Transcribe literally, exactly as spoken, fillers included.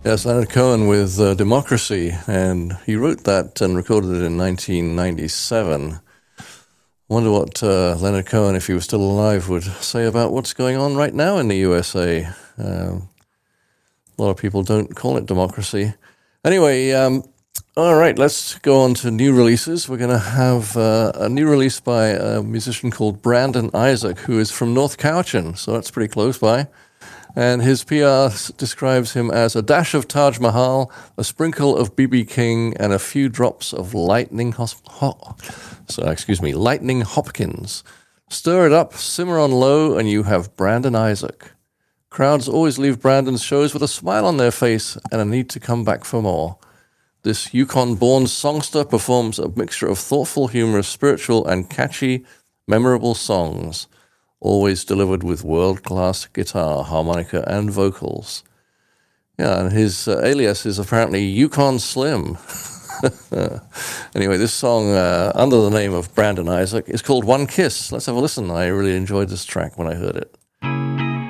Yes, Leonard Cohen with uh, Democracy, and he wrote that and recorded it in nineteen ninety-seven. Wonder what uh, Leonard Cohen, if he was still alive, would say about what's going on right now in the U S A. Um, a lot of people don't call it democracy. Anyway, um, all right, let's go on to new releases. We're going to have uh, a new release by a musician called Brandon Isaac, who is from North Cowichan, so that's pretty close by. And his P R describes him as a dash of Taj Mahal, a sprinkle of B B King, and a few drops of lightning hos- ho- so, excuse me, lightning Hopkins. Stir it up, simmer on low, and you have Brandon Isaac. Crowds always leave Brandon's shows with a smile on their face and a need to come back for more. This Yukon-born songster performs a mixture of thoughtful, humorous, spiritual, and catchy, memorable songs, always delivered with world-class guitar, harmonica, and vocals. Yeah, and his uh, alias is apparently Yukon Slim. Anyway, this song, uh, under the name of Brandon Isaac, is called One Kiss. Let's have a listen. I really enjoyed this track when I heard it.